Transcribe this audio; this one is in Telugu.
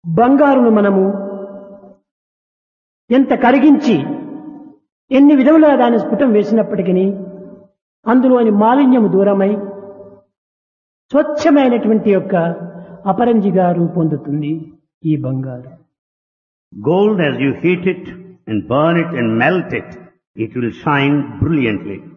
బంగారును మనము ఎంత కరిగించి ఎన్ని విధములుగా దాని స్ఫుటం వేసినప్పటికీ అందులోని మాలిన్యము దూరమై స్వచ్ఛమైనటువంటి యొక్క అపరంజిగా రూపొందుతుంది ఈ బంగారు. Gold, as you heat it and burn it and melt it, it will shine brilliantly.